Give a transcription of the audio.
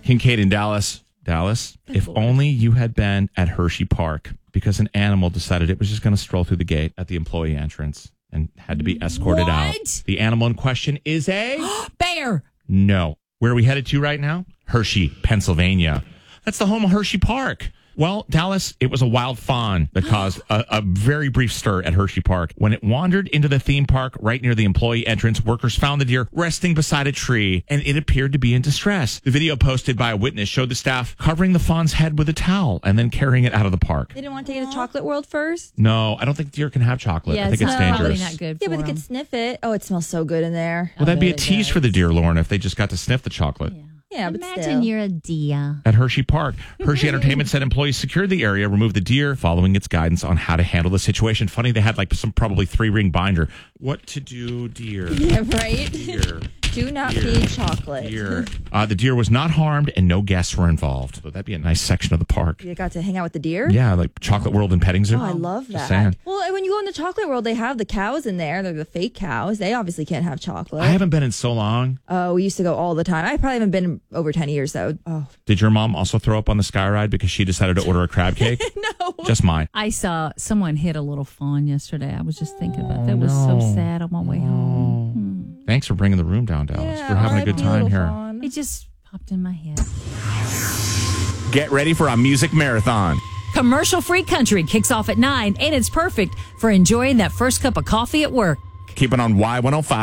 Kincaid in Dallas. Dallas, if only you had been at Hershey Park because an animal decided it was just going to stroll through the gate at the employee entrance and had to be escorted out. The animal in question is a... bear. No. Where are we headed to right now? Hershey, Pennsylvania. That's the home of Hershey Park. Well, Dallas, it was a wild fawn that caused a very brief stir at Hershey Park. When it wandered into the theme park right near the employee entrance, workers found the deer resting beside a tree, and it appeared to be in distress. The video posted by a witness showed the staff covering the fawn's head with a towel and then carrying it out of the park. They didn't want to take it to Chocolate World first? No, I don't think deer can have chocolate. I think it's dangerous. Probably not good for Yeah, but they could sniff it. Oh, it smells so good in there. Well, that'd be a tease for the deer, Lauren, if they just got to sniff the chocolate. Yeah, but Imagine still. you're a deer. At Hershey Park, Hershey Entertainment said employees secured the area, removed the deer, following its guidance on how to handle the situation. Funny, they had like some probably 3-ring binder. What to do, deer? Yeah, right? Deer. Do not feed chocolate. Deer. The deer was not harmed and no guests were involved. So that'd be a nice section of the park. You got to hang out with the deer? Yeah, like Chocolate World and Petting Zoo. Oh, I love Just that. saying. Well, when you go in the Chocolate World, they have the cows in there. They're the fake cows. They obviously can't have chocolate. I haven't been in so long. Oh, we used to go all the time. I probably haven't been in over 10 years, though. Oh. Did your mom also throw up on the sky ride because she decided to order a crab cake? No. Just mine. I saw someone hit a little fawn yesterday. I was just thinking about that. It was so sad on my way home. Thanks for bringing the room down, Dallas. Yeah, We're having a good time here. Fawn. It just popped in my head. Get ready for a music marathon. Commercial-free country kicks off at 9, and it's perfect for enjoying that first cup of coffee at work. Keep it on Y105.